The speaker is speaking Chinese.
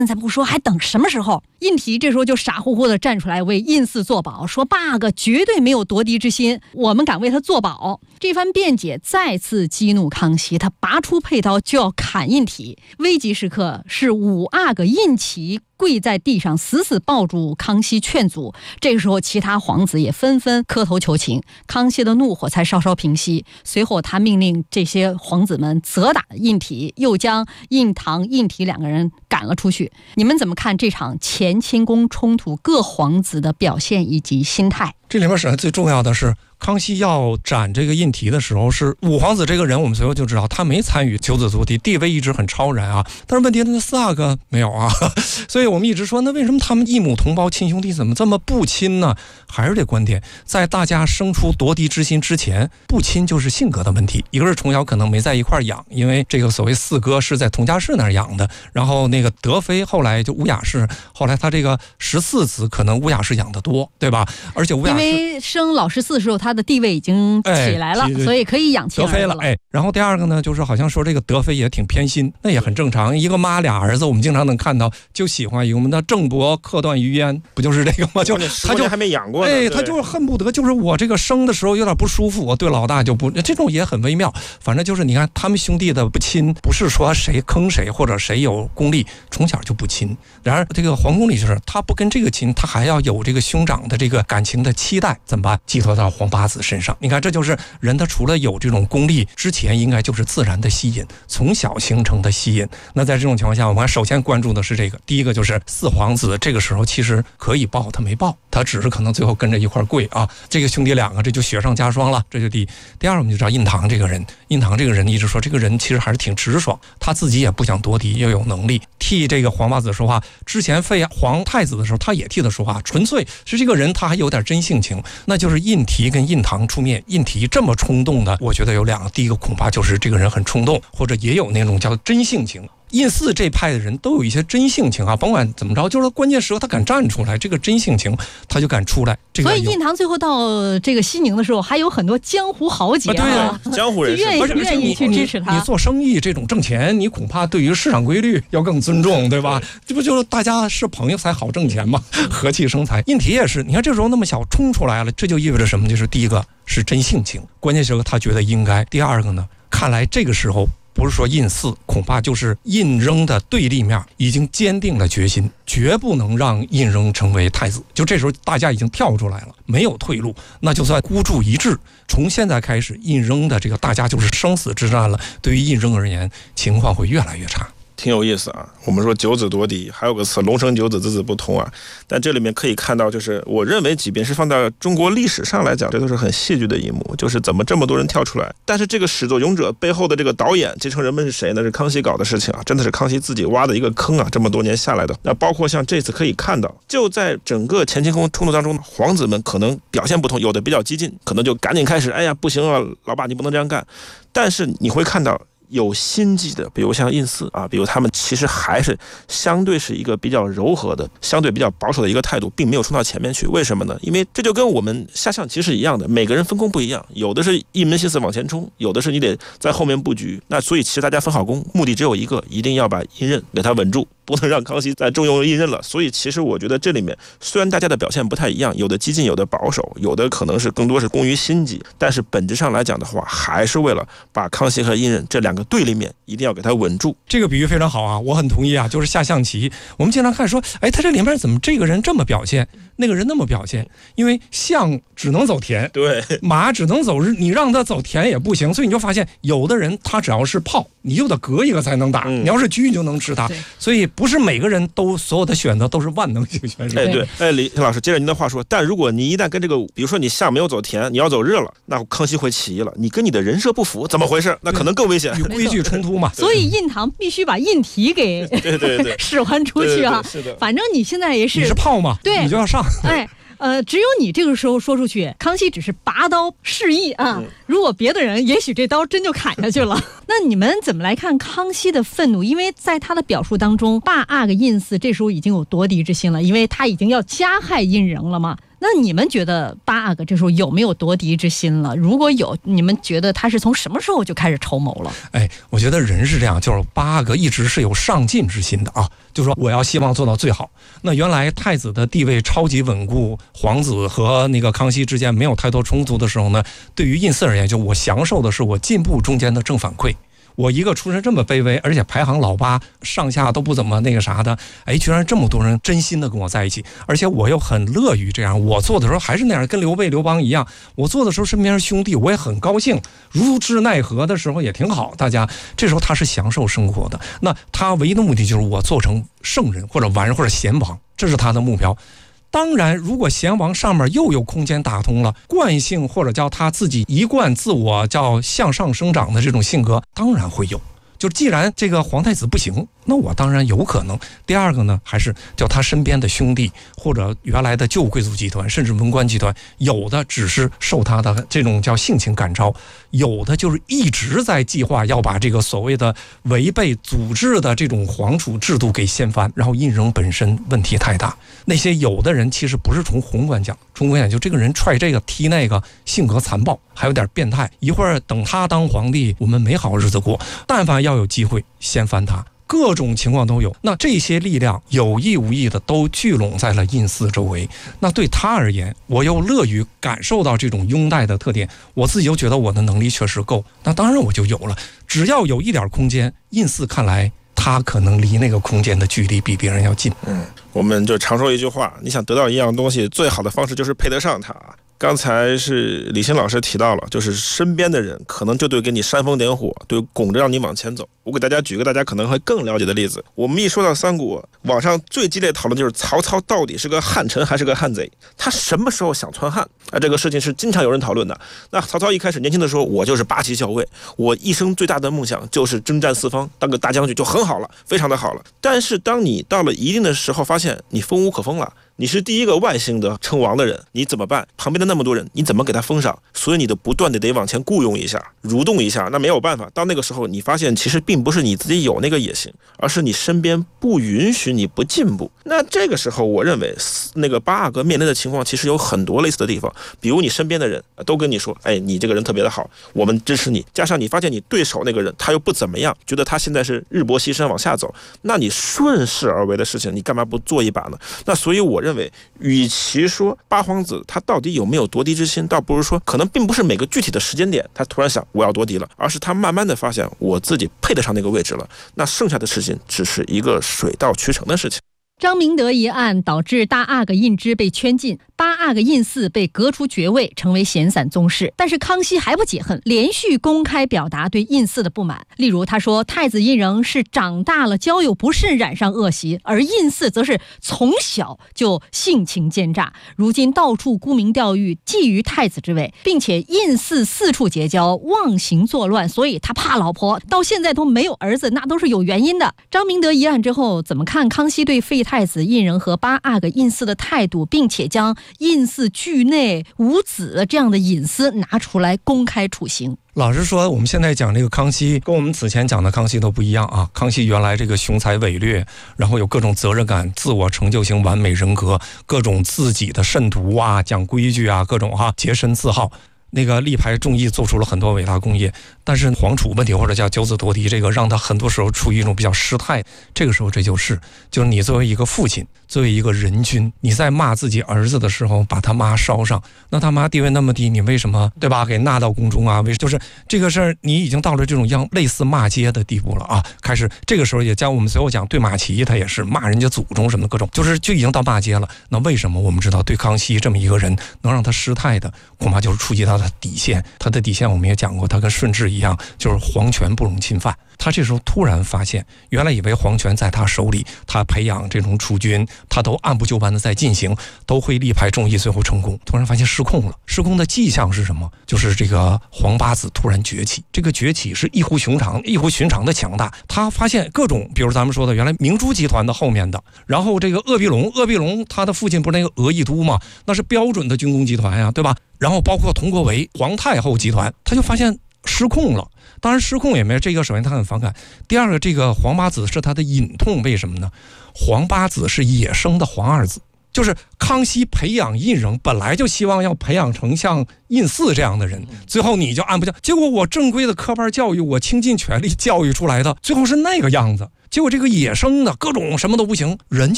咱不说，还等什么时候？印提这时候就傻乎乎的站出来为印嗣作保，说八阿哥绝对没有夺嫡之心，我们敢为他作保。这番辩解再次激怒康熙，他拔出佩刀就要砍印提。危急时刻，是五阿哥印祺跪在地上死死抱住康熙劝阻。这个时候其他皇子也纷纷磕头求情，康熙的怒火才稍稍平息。随后他命令这些皇子们责打印提，又将印堂、印提两个人赶了出去。你们怎么看这场乾清宫冲突各皇子的表现以及心态？ 这里面是最重要的是，康熙要斩这个印提的时候，是五皇子这个人，我们随后就知道他没参与九子夺嫡，地位一直很超然啊。但是问题，那四阿哥没有啊，所以我们一直说，那为什么他们异母同胞、亲兄弟怎么这么不亲呢？还是这观点，在大家生出夺嫡之心之前，不亲就是性格的问题。一个是从小可能没在一块养，因为这个所谓四哥是在佟家氏那儿养的，然后那个德妃后来就乌雅氏，后来他这个14子可能乌雅氏养得多，对吧？而且乌雅氏因为生老14的时候，他的地位已经起来了，所以可以养亲儿子了。 然后第二个呢，就是好像说这个德妃也挺偏心，那也很正常。一个妈俩儿子，我们经常能看到，就喜欢我们的郑伯克段于鄢，不就是这个吗？就他就还没养过呢， 他就是恨不得，就是我这个生的时候有点不舒服，我对老大就不，这种也很微妙。反正就是你看他们兄弟的不亲，不是说谁坑谁或者谁有功利，从小就不亲。然而这个皇宫里就是他不跟这个亲，他还要有这个兄长的这个感情的期待，怎么办？寄托到皇八子身上。你看，这就是人他除了有这种功利之前，应该就是自然的吸引，从小形成的吸引。那在这种情况下，我们首先关注的是这个，第一个就是四皇子这个时候其实可以报，他没报，他只是可能最后跟着一块跪啊。这个兄弟两个这就雪上加霜了，这就第一。第二，我们就知道印堂这个人，一直说这个人其实还是挺直爽，他自己也不想夺嫡，又有能力替这个皇八子说话。之前废皇太子的时候，他也替他说话，纯粹是这个人他还有点真性情。那就是印提跟印堂出面，印提这么冲动的，我觉得有两个，第一个恐怕就是这个人很冲动，或者也有那种叫真性情。印嗣这派的人都有一些真性情啊，甭管怎么着，就是关键时候他敢站出来，这个真性情他就敢出来。 所以印堂最后到这个西宁的时候，还有很多江湖豪杰对啊， 江湖人士愿意去支持他。 你做生意这种挣钱，你恐怕对于市场规律要更尊重，对吧？这不就是大家是朋友才好挣钱吗？和气生财。印提也是，你看这时候那么小冲出来了，这就意味着什么？就是第一个是真性情，关键时候他觉得应该。第二个呢，看来这个时候不是说印嗣，恐怕就是印扔的对立面已经坚定了决心，绝不能让印扔成为太子。就这时候大家已经跳出来了，没有退路，那就算孤注一掷。从现在开始，印扔的这个大家就是生死之战了。对于印扔而言，情况会越来越差。 挺有意思啊，我们说九子夺嫡，还有个词龙生九子，子子不同啊。但这里面可以看到，就是我认为即便是放到中国历史上来讲，这都是很戏剧的一幕，就是怎么这么多人跳出来。但是这个始作俑者背后的这个导演继承人们是谁呢？是康熙搞的事情啊，真的是康熙自己挖的一个坑啊，这么多年下来的。那包括像这次可以看到，就在整个乾清宫冲突当中，皇子们可能表现不同，有的比较激进，可能就赶紧开始，哎呀不行啊，老爸你不能这样干。但是你会看到有心计的，比如像印嗣啊，比如他们其实还是相对是一个比较柔和的，相对比较保守的一个态度，并没有冲到前面去。为什么呢？因为这就跟我们下象棋是一样的，每个人分工不一样，有的是一门心思往前冲，有的是你得在后面布局。那所以其实大家分好工，目的只有一个，一定要把印任给他稳住，不能让康熙再重用印任了。所以其实我觉得这里面虽然大家的表现不太一样，有的激进，有的保守，有的可能是更多是攻于心计，但是本质上来讲的话，还是为了把康熙和印任这两个对立面一定要给它稳住。 这个比喻非常好啊，我很同意啊。就是下象棋，我们经常看说，哎，他这里面怎么这个人这么表现，那个人那么表现？因为象只能走田， 对， 马只能走日，你让他走田也不行，所以你就发现有的人他只要是炮，你就得隔一个才能打，你要是车你就能吃他。所以不是每个人都所有的选择都是万能型选手。 哎，对，哎，李老师，接着您的话说，但如果你一旦跟这个，比如说你象没有走田，你要走日了，那康熙会起义了，你跟你的人设不符，怎么回事？那可能更危险， 与规矩冲突嘛。 所以印堂必须把印提给对使唤出去啊。 是的， 反正你现在也是， 你是炮嘛， 对， 你就要上。 哎。只有你这个时候说出去，康熙只是拔刀示意啊。如果别的人，也许这刀真就砍下去了。那你们怎么来看康熙的愤怒？因为在他的表述当中，八阿哥印嗣这时候已经有夺嫡之心了，因为他已经要加害印人了嘛。 那你们觉得八阿哥这时候有没有夺嫡之心了？如果有，你们觉得他是从什么时候就开始筹谋了？ 我觉得人是这样，就是八阿哥一直是有上进之心的啊，就是说我要希望做到最好。那原来太子的地位超级稳固，皇子和那个康熙之间没有太多冲突的时候呢，对于胤祀而言，就我享受的是我进步中间的正反馈。我一个出身这么卑微，而且排行老8，上下都不怎么那个啥的，居然这么多人真心的跟我在一起，而且我又很乐于这样。我做的时候还是那样，跟刘备、刘邦一样，我做的时候身边是兄弟，我也很高兴，如之奈何的时候也挺好。大家这时候他是享受生活的，那他唯一的目的就是我做成圣人或者完人或者贤王，这是他的目标。当然，如果贤王上面又有空间打通了，惯性或者叫他自己一贯自我叫向上生长的这种性格，当然会有。就既然这个皇太子不行，那我当然有可能。第二个呢，还是叫他身边的兄弟或者原来的旧贵族集团，甚至文官集团，有的只是受他的这种叫性情感召，有的就是一直在计划要把这个所谓的违背组织的这种皇储制度给掀翻，然后胤禛本身问题太大。那些有的人其实不是从宏观讲，从宏观讲就这个人踹这个踢那个，性格残暴，还有点变态。一会儿等他当皇帝，我们没好日子过，但凡要有机会掀翻他，各种情况都有。那这些力量有意无意的都聚拢在了胤祀周围。那对他而言，我又乐于感受到这种拥戴的特点，我自己又觉得我的能力确实够，那当然我就有了。只要有一点空间，胤祀看来他可能离那个空间的距离比别人要近。 我们就常说一句话，你想得到一样东西，最好的方式就是配得上它。刚才是李欣老师提到了，就是身边的人可能就对给你煽风点火，对拱着让你往前走。我给大家举个大家可能会更了解的例子，我们一说到三国，网上最激烈讨论就是曹操到底是个汉臣还是个汉贼，他什么时候想篡汉这个事情是经常有人讨论的。那曹操一开始年轻的时候，我就是8旗校尉，我一生最大的梦想就是征战四方，当个大将军就很好了，非常的好了。但是当你到了一定的时候，发现你封无可封了，你是第一个外姓的称王的人，你怎么办？旁边的那么多人，你怎么给他封赏？所以你的不断的得往前雇佣一下，蠕动一下，那没有办法。到那个时候，你发现其实并不是你自己有那个野心，而是你身边不允许你不进步。那这个时候，我认为那个八阿哥面临的情况其实有很多类似的地方，比如你身边的人都跟你说，你这个人特别的好，我们支持你。加上你发现你对手那个人他又不怎么样，觉得他现在是日薄西山往下走，那你顺势而为的事情，你干嘛不做一把呢？那所以我认为，与其说八皇子他到底有没有夺嫡之心，倒不如说可能并不是每个具体的时间点他突然想我要夺嫡了，而是他慢慢的发现我自己配得上那个位置了。那剩下的事情只是一个水到渠成的事情。 张明德一案导致大阿哥胤支被圈禁，八阿哥胤祀被革除爵位，成为闲散宗室。但是康熙还不解恨，连续公开表达对胤祀的不满。例如他说，太子胤禛是长大了交友不慎染上恶习，而胤祀则是从小就性情奸诈，如今到处沽名钓誉，觊觎太子之位，并且胤祀四处结交，妄行作乱，所以他怕老婆，到现在都没有儿子，那都是有原因的。张明德一案之后，怎么看康熙对废太子胤禛和八阿哥胤祀的态度，并且将胤祀惧内无子这样的隐私拿出来公开处刑？ 老实说，我们现在讲这个康熙跟我们此前讲的康熙都不一样啊。康熙原来这个雄才伟略，然后有各种责任感，自我成就型完美人格，各种自己的慎独啊，讲规矩啊，各种洁身自好。那个力排众议，做出了很多伟大功业，但是皇储问题或者叫九子夺嫡，这个让他很多时候处于一种比较失态。这个时候就是你作为一个父亲，作为一个人君，你在骂自己儿子的时候把他妈烧上，那他妈地位那么低，你为什么对吧给纳到宫中啊？就是这个事儿，你已经到了这种类似骂街的地步了啊！开始这个时候也将我们随后讲对马齐，他也是骂人家祖宗什么的各种，就已经到骂街了。那为什么我们知道对康熙这么一个人能让他失态的，恐怕就是触及到他的底线。他的底线我们也讲过，他跟顺治一样，就是皇权不容侵犯。他这时候突然发现，原来以为皇权在他手里，他培养这种储君，他都按部就班的在进行，都会力排众议，最后成功。突然发现失控了，失控的迹象是什么？就是这个皇八子突然崛起，这个崛起是异乎寻常的强大。他发现各种，比如咱们说的原来明珠集团的后面的，然后这个鄂必龙他的父亲不是那个俄亦都吗？那是标准的军工集团呀，对吧？然后包括佟国维皇太后集团，他就发现失控了。当然失控也没有这个，首先他很反感，第二个这个皇八子是他的隐痛，为什么呢？皇八子是野生的皇二子， 就是康熙培养胤禛，本来就希望要培养成像胤祀这样的人，最后你就按不下，结果我正规的科班教育，我倾尽全力教育出来的，最后是那个样子。结果这个野生的各种什么都不行，人